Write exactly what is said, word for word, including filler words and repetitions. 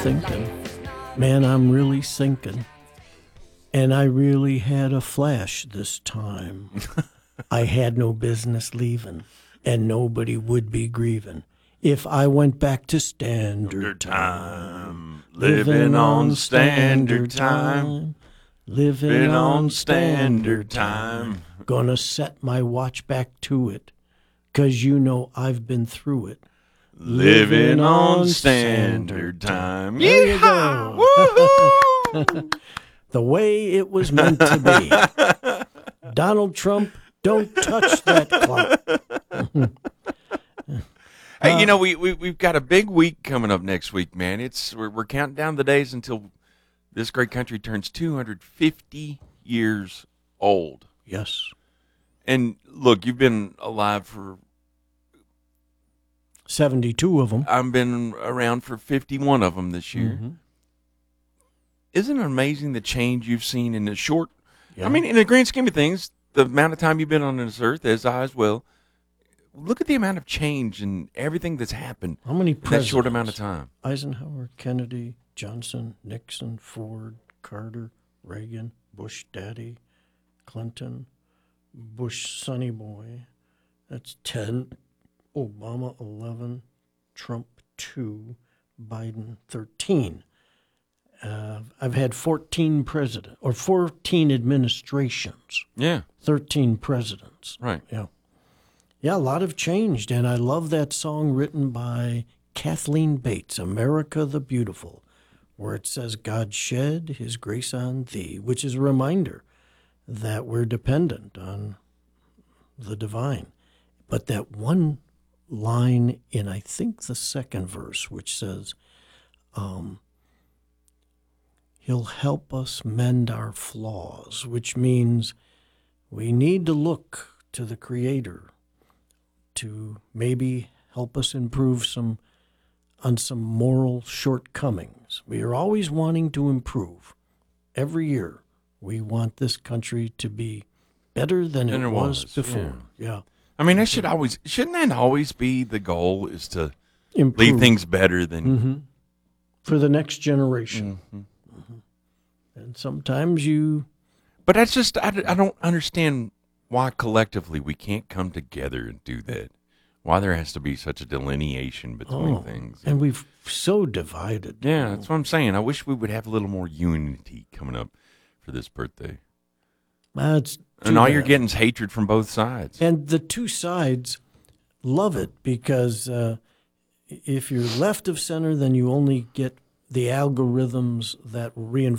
thinking, man, I'm really sinking. And I really had a flash this time. I had no business leaving, and nobody would be grieving if I went back to standard time. Living on standard time. Living Living on on standard standard time. time. Gonna set my watch back to it, 'cause you know I've been through it. Living on standard time. There you Yeehaw! go. Woohoo! The way it was meant to be. Donald Trump, don't touch that clock. Hey, you know, we, we, we've got a big week coming up next week, man. It's We're, we're counting down the days until this great country turns two hundred fifty years old. Yes. And look, you've been alive for, seventy-two of them. I've been around for fifty-one of them this year. Mm-hmm. Isn't it amazing the change you've seen in the short, Yeah. I mean, in the grand scheme of things, the amount of time you've been on this earth, as I as well, look at the amount of change and everything that's happened How many in that presidents? short amount of time. Eisenhower, Kennedy, Johnson, Nixon, Ford, Carter, Reagan, Bush Daddy, Clinton, Bush Sonny Boy. That's ten. Obama, eleven. Trump, two. Biden, thirteen. Uh, I've had fourteen presidents, or fourteen administrations, Yeah, thirteen presidents. right. Yeah. Yeah, a lot have changed, and I love that song written by Kathleen Bates, America the Beautiful, where it says, God shed his grace on thee, which is a reminder that we're dependent on the divine. But that one line in, I think, the second verse, which says, um, he'll help us mend our flaws, which means we need to look to the Creator to maybe help us improve some on some moral shortcomings. We are always wanting to improve. Every year, we want this country to be better than it, Than it was, was, before. Yeah. I mean, that should always, shouldn't that always be the goal, is to Improve. leave things better than, hmm For the next generation. Mhm. And sometimes you, But that's just, I, I don't understand why collectively we can't come together and do that. Why there has to be such a delineation between oh, things. and we've so divided. Yeah, that's what I'm saying. I wish we would have a little more unity coming up for this birthday. That's And all you're getting is hatred from both sides. And the two sides love it because uh, if you're left of center, then you only get the algorithms that reinforce